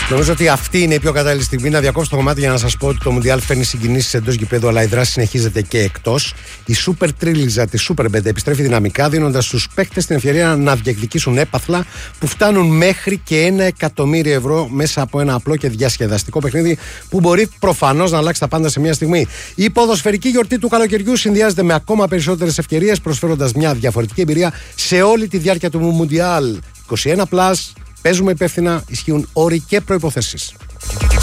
Νομίζω ότι αυτή είναι η πιο κατάλληλη στιγμή να διακόψω το κομμάτι για να σας πω ότι το Μουντιάλ φέρνει συγκινήσεις εντός γηπέδου, αλλά η δράση συνεχίζεται και εκτός. Η Super Τρίλιζα τη Superbet επιστρέφει δυναμικά, δίνοντας στους παίκτες την ευκαιρία να διεκδικήσουν έπαθλα που φτάνουν μέχρι και 1 εκατομμύριο ευρώ μέσα από ένα απλό και διασκεδαστικό παιχνίδι που μπορεί προφανώς να αλλάξει τα πάντα σε μια στιγμή. Η ποδοσφαιρική γιορτή του καλοκαιριού συνδυάζεται με ακόμα περισσότερες ευκαιρίες, προσφέροντας μια διαφορετική εμπειρία σε όλη τη διάρκεια του Μουντιάλ. 21+, παίζουμε υπεύθυνα, ισχύουν όροι και προϋποθέσεις.